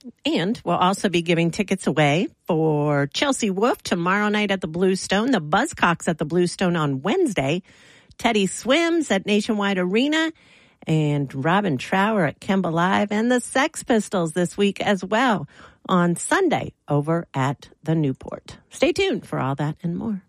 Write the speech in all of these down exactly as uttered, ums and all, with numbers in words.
And we'll also be giving tickets away for Chelsea Wolfe tomorrow night at the Bluestone, the Buzzcocks at the Bluestone on Wednesday, Teddy Swims at Nationwide Arena, and Robin Trower at Kemba Live, and the Sex Pistols this week as well on Sunday over at the Newport. Stay tuned for all that and more.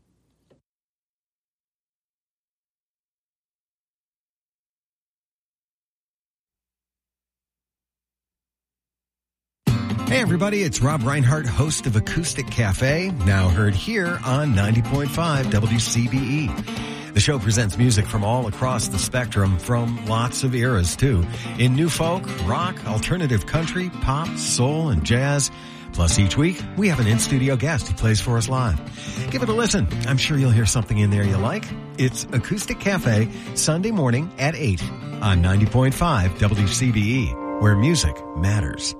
Hey everybody, it's Rob Reinhardt, host of Acoustic Cafe, now heard here on ninety point five W C B E. The show presents music from all across the spectrum, from lots of eras too, in new folk, rock, alternative country, pop, soul, and jazz. Plus each week, we have an in-studio guest who plays for us live. Give it a listen. I'm sure you'll hear something in there you like. It's Acoustic Cafe, Sunday morning at eight on ninety point five W C B E, where music matters.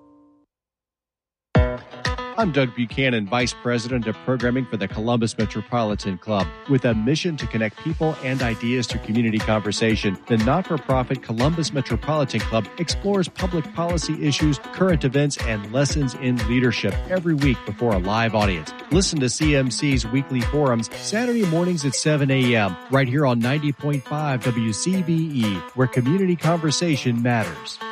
I'm Doug Buchanan, Vice President of Programming for the Columbus Metropolitan Club. With a mission to connect people and ideas to community conversation, the not-for-profit Columbus Metropolitan Club explores public policy issues, current events, and lessons in leadership every week before a live audience. Listen to C M C's weekly forums Saturday mornings at seven a.m. right here on ninety point five W C B E, where community conversation matters.